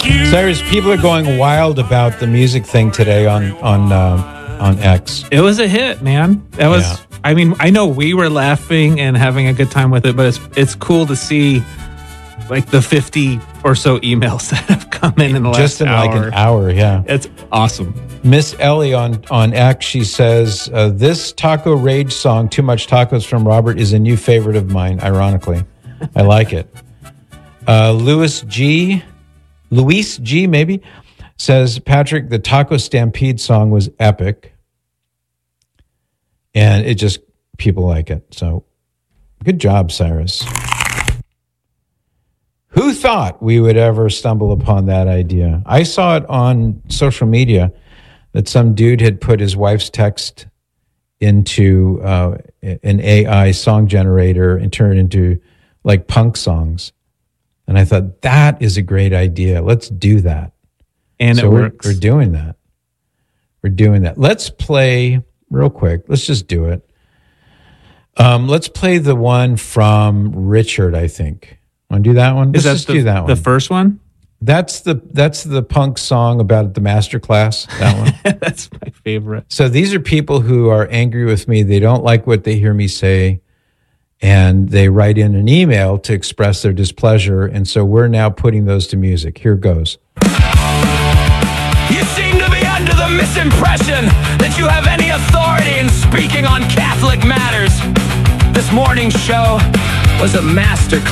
Cyrus, people are going wild about the music thing today on X. It was a hit, man. That was. Yeah. I mean, I know we were laughing and having a good time with it, but it's cool to see like the 50 or so emails that have come in the last just in hour. like an hour. Yeah, It's awesome. Miss Ellie on X, she says, this Taco Rage song, Too Much Tacos from Robert, is a new favorite of mine, ironically. I like it. Luis G, maybe, says, Patrick, the Taco Stampede song was epic. And it just, people like it. So, good job, Cyrus. Who thought we would ever stumble upon that idea? I saw it on social media that some dude had put his wife's text into an AI song generator and turned it into like punk songs. And I thought, that is a great idea. Let's do that. And so it works. We're doing that. We're doing that. Let's play real quick. Let's just do it. Let's play the one from Richard, I think. Want to do that one? Let's just do that one. The first one? That's the punk song about the master class. That one. That's my favorite. So these are people who are angry with me. They don't like what they hear me say, and they write in an email to express their displeasure. And so we're now putting those to music. Here goes. You seem to be under the misimpression that you have any authority in speaking on Catholic matters. This morning's show was a masterclass